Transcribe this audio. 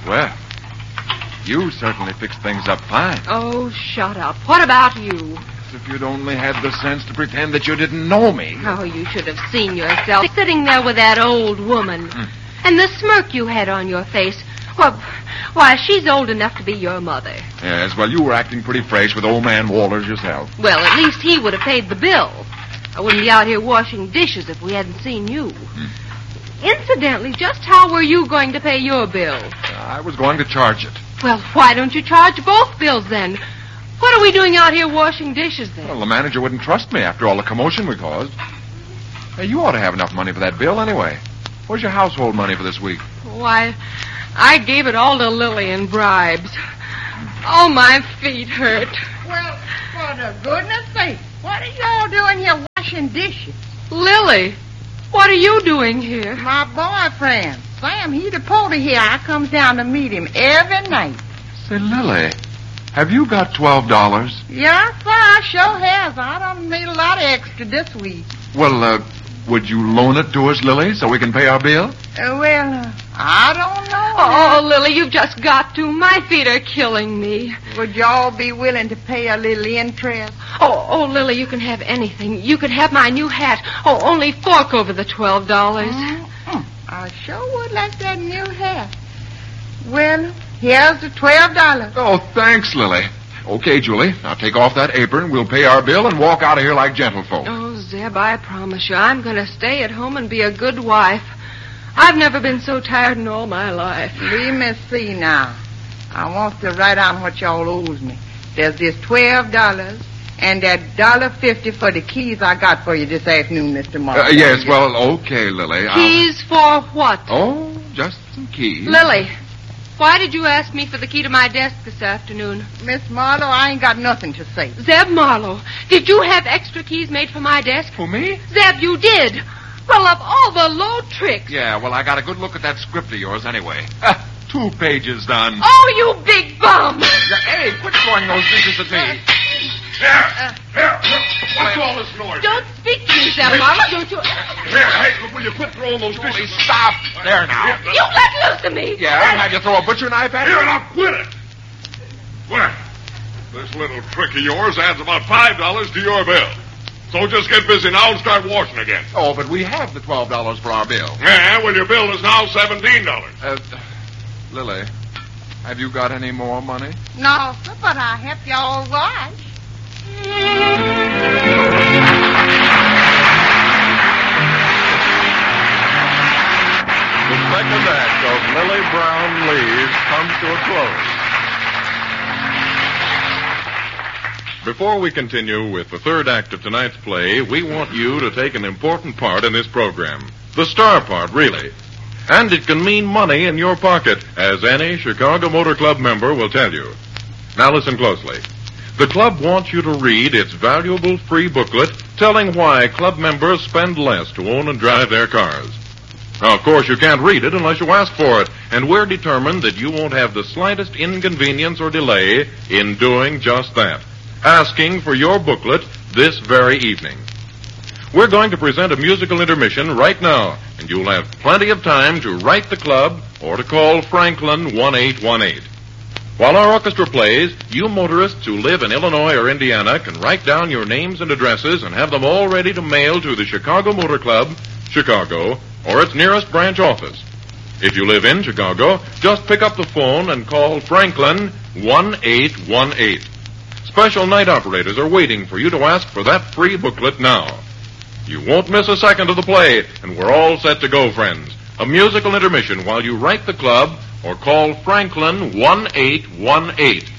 Well, you certainly fixed things up fine. Oh, shut up. What about you? As if you'd only had the sense to pretend that you didn't know me. Oh, you should have seen yourself sitting there with that old woman. And the smirk you had on your face. Well, why, she's old enough to be your mother. Yes, well, you were acting pretty fresh with old man Walters yourself. Well, at least he would have paid the bill. I wouldn't be out here washing dishes if we hadn't seen you. Incidentally, just how were you going to pay your bill? I was going to charge it. Well, why don't you charge both bills then? What are we doing out here washing dishes then? Well, the manager wouldn't trust me after all the commotion we caused. Hey, you ought to have enough money for that bill anyway. Where's your household money for this week? Why, I gave it all to Lily in bribes. Oh, my feet hurt. Well, for the goodness sake, what are y'all doing here washing dishes? Lily, what are you doing here? My boyfriend, Sam, he the porter here. I comes down to meet him every night. Say, Lily, have you got $12? Yes, sir, I sure has. I done made a lot of extra this week. Well, would you loan it to us, Lily, so we can pay our bill? I don't know. Oh, Lily, you've just got to. My feet are killing me. Would y'all be willing to pay a little interest? Oh, Lily, you can have anything. You can have my new hat. Oh, only fork over the $12. I sure would like that new hat. Well, here's the $12. Oh, thanks, Lily. Okay, Julie, now take off that apron, we'll pay our bill, and walk out of here like gentlefolk. Oh, Zeb, I promise you, I'm going to stay at home and be a good wife. I've never been so tired in all my life. Let me see now. I want to write down what y'all owes me. There's this $12 and that $1.50 for the keys I got for you this afternoon, Mr. Martin. Yes, well, okay, Lily. Keys for what? Oh, just some keys. Lily, why did you ask me for the key to my desk this afternoon? Miss Marlowe, I ain't got nothing to say. Zeb Marlowe, did you have extra keys made for my desk? For me? Zeb, you did. Well, of all the low tricks. Yeah, well, I got a good look at that script of yours anyway. 2 pages done. Oh, you big bum! Hey, quit throwing those dishes at me. Here. What's all this noise? Don't speak to me, Zeb Marlowe, don't you? Here, hey, will you quit throwing those dishes? Stop. There now. You let loose of me. Yeah, have you throw a butcher knife at Here, me? now quit it. Well, this little trick of yours adds about $5 to your bill. So just get busy now and start washing again. Oh, but we have the $12 for our bill. Yeah, well, your bill is now $17. Lily, have you got any more money? No, sir, but I help y'all wash. The second act of Lily Brown Leaves comes to a close. Before we continue with the third act of tonight's play, we want you to take an important part in this program. The star part, really. And it can mean money in your pocket, as any Chicago Motor Club member will tell you. Now listen closely. The club wants you to read its valuable free booklet telling why club members spend less to own and drive their cars. Now, of course, you can't read it unless you ask for it, and we're determined that you won't have the slightest inconvenience or delay in doing just that. Asking for your booklet this very evening. We're going to present a musical intermission right now, and you'll have plenty of time to write the club or to call Franklin 1818. While our orchestra plays, you motorists who live in Illinois or Indiana can write down your names and addresses and have them all ready to mail to the Chicago Motor Club, Chicago, or its nearest branch office. If you live in Chicago, just pick up the phone and call Franklin 1818. Special night operators are waiting for you to ask for that free booklet now. You won't miss a second of the play, and we're all set to go, friends. A musical intermission while you write the club or call Franklin 1818.